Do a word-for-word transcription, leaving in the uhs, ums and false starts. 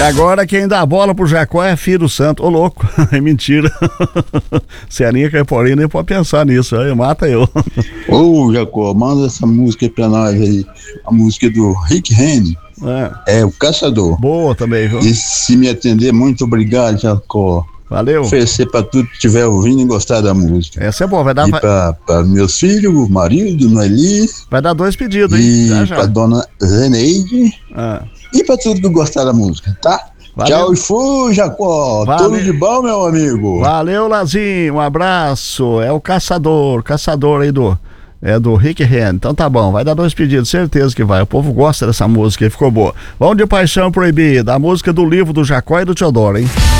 agora quem dá a bola pro Jacó é filho do santo. Ô, louco, é mentira. Cearinha Caiporinha nem pode pensar nisso, aí mata eu. Ô, Jacó, manda essa música aí pra nós aí. A música do Rick Henry. É. é o Caçador. Boa também, viu? E se me atender, muito obrigado, Jacó. Valeu. Oferecer pra tudo que estiver ouvindo e gostar da música. Essa é boa, vai dar... E pra, pra meus filhos, marido, Noeli. Vai dar dois pedidos, hein? E já, já. pra dona Zeneide. Ah. E pra tudo que gostar da música, tá? Valeu. Tchau e fui, Jacó. Valeu. Tudo de bom, meu amigo. Valeu, Lazinho. Um abraço. É o Caçador, Caçador aí do... É do Rick Henry. Então tá bom, vai dar dois pedidos, certeza que vai. O povo gosta dessa música aí, ficou boa. Vamos de Paixão Proibida, a música do livro do Jacó e do Teodoro, hein?